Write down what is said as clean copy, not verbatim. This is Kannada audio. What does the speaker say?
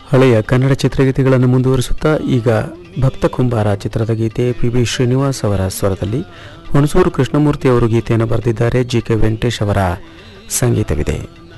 ಹಳೆಯ ಕನ್ನಡ ಚಿತ್ರಗೀತೆಗಳನ್ನು ಮುಂದುವರಿಸುತ್ತಾ ಈಗ ಭಕ್ತ ಕುಂಬಾರ ಚಿತ್ರದ ಗೀತೆ ಪಿ.ಬಿ. ಶ್ರೀನಿವಾಸ್ ಅವರ ಸ್ವರದಲ್ಲಿ ಹುಣಸೂರು ಕೃಷ್ಣಮೂರ್ತಿ ಅವರು ಗೀತೆಯನ್ನು ಬರೆದಿದ್ದಾರೆ. ಜಿ.ಕೆ. ವೆಂಕಟೇಶ್ ಅವರ ಸಂಗೀತವಿದೆ.